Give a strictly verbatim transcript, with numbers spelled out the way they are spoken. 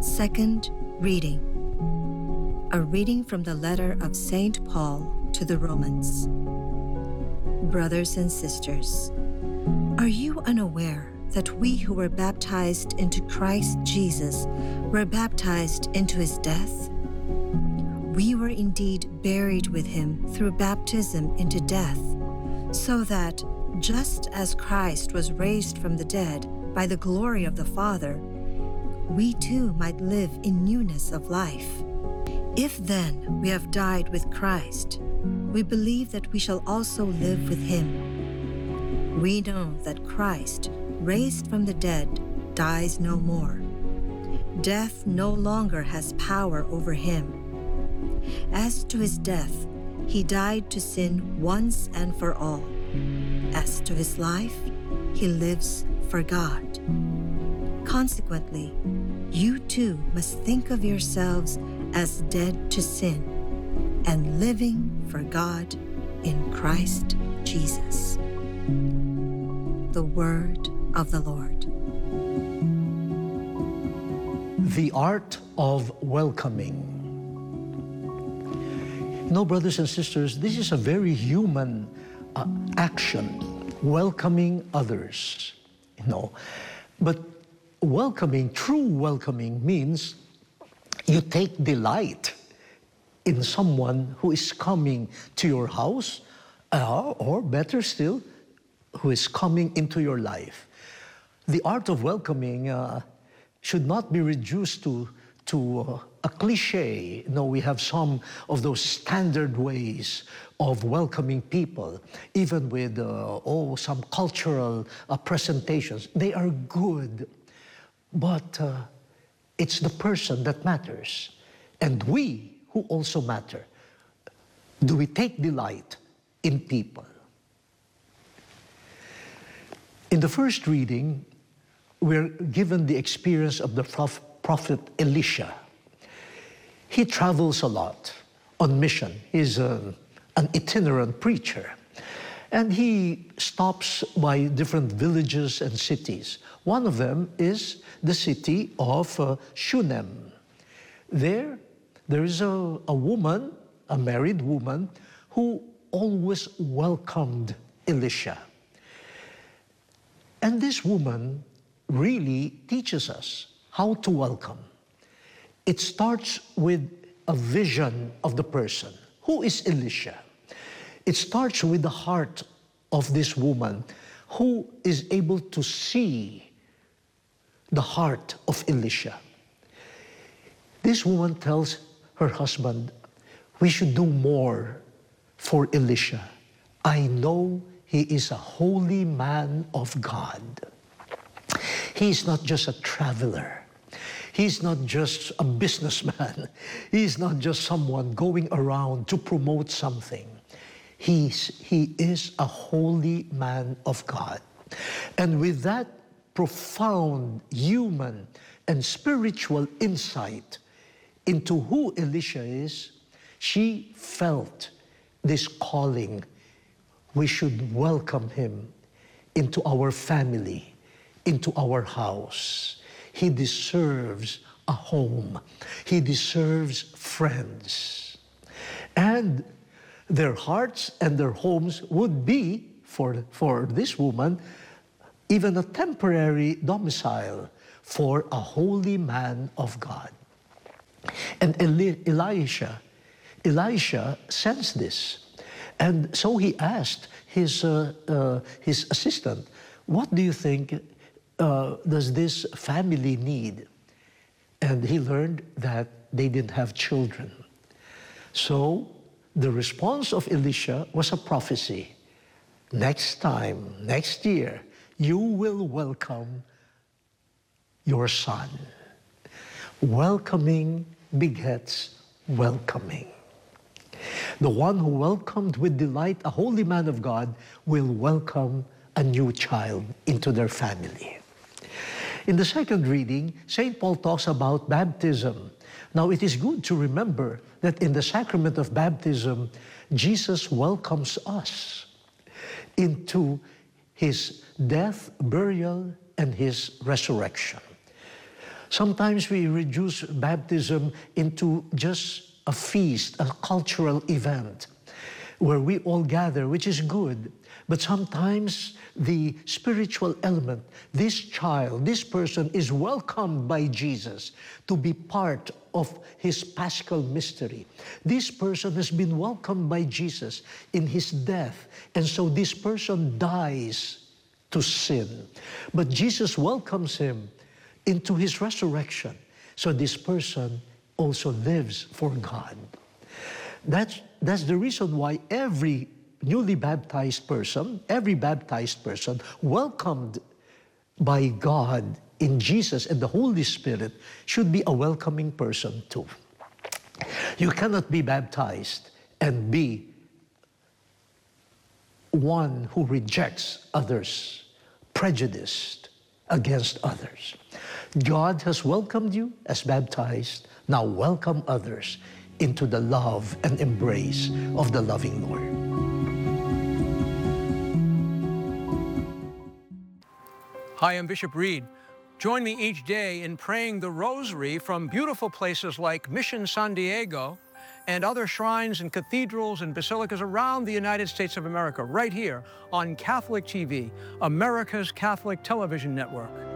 Second reading. A reading from the letter of Saint Paul to the Romans. Brothers and sisters, are you unaware that we who were baptized into Christ Jesus were baptized into his death? We were indeed buried with him through baptism into death, so that, just as Christ was raised from the dead by the glory of the Father, we too might live in newness of life. If then we have died with Christ, we believe that we shall also live with him. We know that Christ, raised from the dead, dies no more. Death no longer has power over him. As to his death, he died to sin once and for all. As to his life, he lives for God. Consequently, you too must think of yourselves as dead to sin and living for God in Christ Jesus. The word of the Lord. The art of welcoming. You know, brothers and sisters, this is a very human uh, action, welcoming others, you know. But welcoming, true welcoming, means you take delight in someone who is coming to your house, uh, or better still, who is coming into your life. The art of welcoming uh, should not be reduced to, to uh, a cliche. No, we have some of those standard ways of welcoming people, even with uh, oh, some cultural uh, presentations. They are good, but uh, it's the person that matters, and we who also matter. Do we take delight in people? In the first reading, we're given the experience of the prophet Elisha. He travels a lot on mission. He's a, an itinerant preacher. And he stops by different villages and cities. One of them is the city of uh, Shunem. There, there is a, a woman, a married woman, who always welcomed Elisha. And this woman really teaches us how to welcome. It starts with a vision of the person. Who is Elisha? It starts with the heart of this woman who is able to see the heart of Elisha. This woman tells her husband, we should do more for Elisha. I know he is a holy man of God. He is not just a traveler. He's not just a businessman. He's not just someone going around to promote something. He's, he is a holy man of God. And with that profound human and spiritual insight into who Elisha is, she felt this calling. We should welcome him into our family, into our house. He deserves a home. He deserves friends. And their hearts and their homes would be, for, for this woman, even a temporary domicile for a holy man of God. And Eli Elisha, Elisha sensed this. And so he asked his, uh, uh, his assistant, what do you think uh, does this family need? And he learned that they didn't have children. So the response of Elisha was a prophecy. Next time, next year, you will welcome your son. Welcoming begets welcoming. The one who welcomed with delight a holy man of God will welcome a new child into their family. In the second reading, Saint Paul talks about baptism. Now, it is good to remember that in the sacrament of baptism, Jesus welcomes us into his death, burial, and his resurrection. Sometimes we reduce baptism into just a feast, a cultural event where we all gather, which is good. But sometimes the spiritual element, this child, this person is welcomed by Jesus to be part of his paschal mystery. This person has been welcomed by Jesus in his death, and so this person dies to sin. But Jesus welcomes him into his resurrection, so this person also lives for God. That's, that's the reason why every newly baptized person, every baptized person welcomed by God in Jesus and the Holy Spirit should be a welcoming person too. You cannot be baptized and be one who rejects others, prejudiced against others. God has welcomed you as baptized. Now welcome others into the love and embrace of the loving Lord. Hi, I'm Bishop Reed. Join me each day in praying the Rosary from beautiful places like Mission San Diego and other shrines and cathedrals and basilicas around the United States of America, right here on Catholic T V, America's Catholic Television Network.